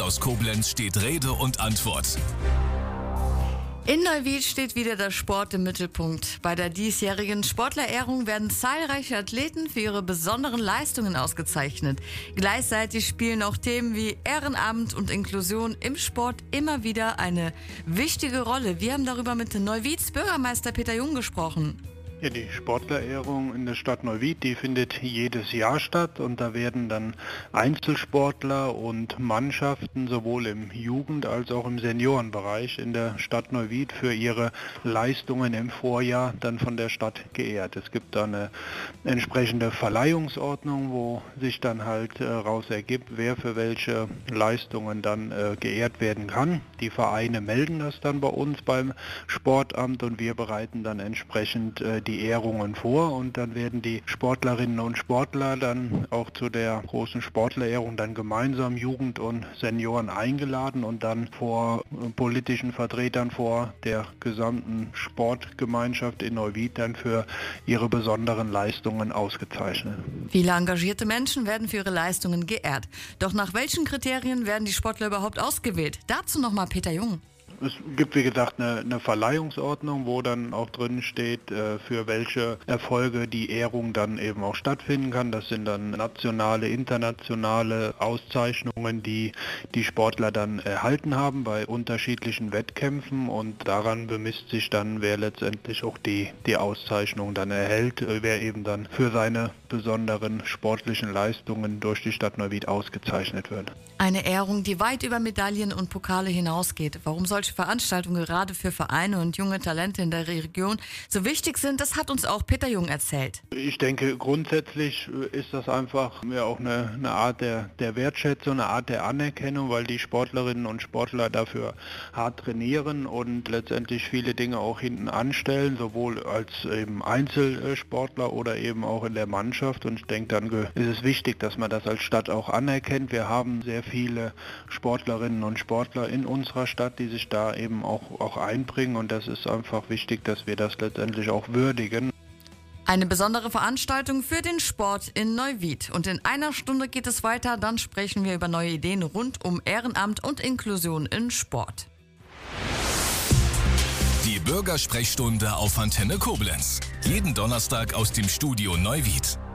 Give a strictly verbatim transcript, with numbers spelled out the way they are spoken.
aus Koblenz steht Rede und Antwort. In Neuwied steht wieder der Sport im Mittelpunkt. Bei der diesjährigen Sportlerehrung werden zahlreiche Athleten für ihre besonderen Leistungen ausgezeichnet. Gleichzeitig spielen auch Themen wie Ehrenamt und Inklusion im Sport immer wieder eine wichtige Rolle. Wir haben darüber mit Neuwieds Bürgermeister Peter Jung gesprochen. Ja, die Sportlerehrung in der Stadt Neuwied, die findet jedes Jahr statt und da werden dann Einzelsportler und Mannschaften sowohl im Jugend- als auch im Seniorenbereich in der Stadt Neuwied für ihre Leistungen im Vorjahr dann von der Stadt geehrt. Es gibt da eine entsprechende Verleihungsordnung, wo sich dann halt äh, raus ergibt, wer für welche Leistungen dann äh, geehrt werden kann. Die Vereine melden das dann bei uns beim Sportamt und wir bereiten dann entsprechend äh, die die Ehrungen vor und dann werden die Sportlerinnen und Sportler dann auch zu der großen Sportlerehrung dann gemeinsam Jugend und Senioren eingeladen und dann vor politischen Vertretern, vor der gesamten Sportgemeinschaft in Neuwied dann für ihre besonderen Leistungen ausgezeichnet. Viele engagierte Menschen werden für ihre Leistungen geehrt. Doch nach welchen Kriterien werden die Sportler überhaupt ausgewählt? Dazu nochmal Peter Jung. Es gibt, wie gesagt, eine, eine Verleihungsordnung, wo dann auch drin steht, äh, für welche Erfolge die Ehrung dann eben auch stattfinden kann. Das sind dann nationale, internationale Auszeichnungen, die die Sportler dann erhalten haben bei unterschiedlichen Wettkämpfen und daran bemisst sich dann, wer letztendlich auch die, die Auszeichnung dann erhält, äh, wer eben dann für seine besonderen sportlichen Leistungen durch die Stadt Neuwied ausgezeichnet wird. Eine Ehrung, die weit über Medaillen und Pokale hinausgeht. Warum solche Veranstaltungen gerade für Vereine und junge Talente in der Region so wichtig sind, das hat uns auch Peter Jung erzählt. Ich denke, grundsätzlich ist das einfach ja auch eine, eine Art der, der Wertschätzung, eine Art der Anerkennung, weil die Sportlerinnen und Sportler dafür hart trainieren und letztendlich viele Dinge auch hinten anstellen, sowohl als eben Einzelsportler oder eben auch in der Mannschaft. Und ich denke, dann ist es wichtig, dass man das als Stadt auch anerkennt. Wir haben sehr viele Sportlerinnen und Sportler in unserer Stadt, die sich da eben auch, auch einbringen und das ist einfach wichtig, dass wir das letztendlich auch würdigen. Eine besondere Veranstaltung für den Sport in Neuwied. Und in einer Stunde geht es weiter, dann sprechen wir über neue Ideen rund um Ehrenamt und Inklusion im Sport. Die Bürgersprechstunde auf Antenne Koblenz. Jeden Donnerstag aus dem Studio Neuwied.